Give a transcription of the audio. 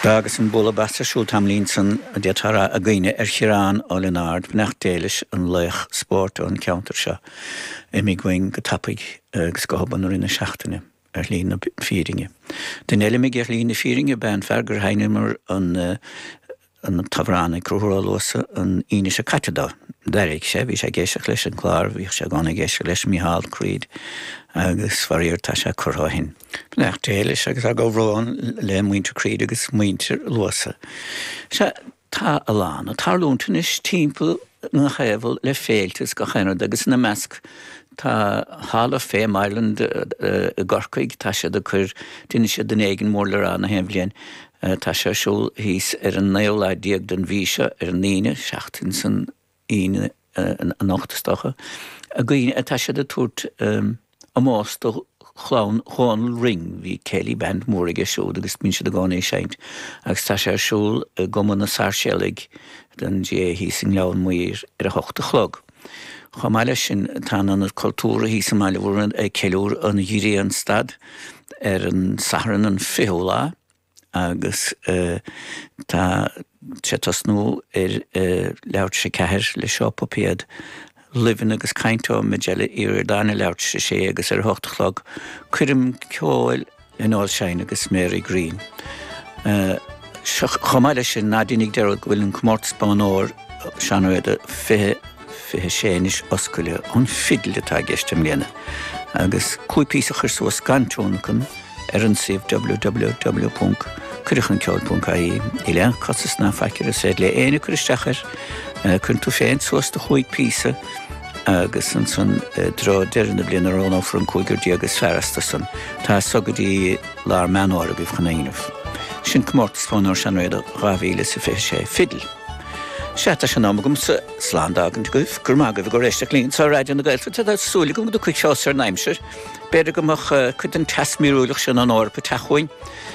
Agus an bóla basta siúl tamlín san diatara a gine Chirán ó Lenard nach déilis an leich sport an counter se mi gwein go tapig gus go hoban rinne seachtainine lína fíringe. Den eile mig lína fíringe ben fergur heinemar an tafránna cruhrálosa an ine se catedá. Derig sé, bhí sé géiseach leis an chlár, bhí sé gána géiseach leis Micheál Creed agus faríir tá sé chorthain. Nach téilis agus a go bhráin le muintir Creed agus muintir losa. Se tá a lán, a tarlúntanis timppel na chébhil le féiltas go chéanad agus na measc tá Hall of Fame Ireland a gorcaig tá sé de chur duine sé den éigen mór le rá na héimblion. Tá sé siúl hís an néolá diaag den bhíse an níine seachtain san íine an nachtastacha. A gine tá sé de tuairt a más do chlán cháin ring hí Kelly band mórige siúd agus mín se de gána séint. Agus tá sé siúl goman na sárselig den dé hís an leabhar muir a 8 chlog. Chamáile sin tá an cultúra hís meile bhúr ceúr an dhírí an stad an saharan an fiolá agus tá sé tasnú leabhart sé ceithir le seo popéad livin agus caintó meile ar dána leabhart sé agus ar 8 chlog cuirim ceáil in áil sein agus Mary Green. Chamáile sin nádínig dead bhfuil an cummórt spáinóir seanúide fiche sénis oscaile an fidil atá geistem léana. Agus cúipísa chur suas gantónachan an sih www.curichanceol.ie ile cosas na feicir a sé le éana chuiristeachar chun tú féin suas de chuig písa agus an san drá deirna bliana róna fur an cúigurdí agus ferasta san. Tá sogadí lár meáir a bhíh chanéanamh. Sin cummórt spáinóir seanúide ráhíle sa fé sé fidil. Séta se námagum sa slándagan goibh gur mágah go réisteach líonn sa ráidean na gailfa tá súla go do chuig seás ar naimsir, beidir go chud an tasmíúlaach sin an áir pe tachuin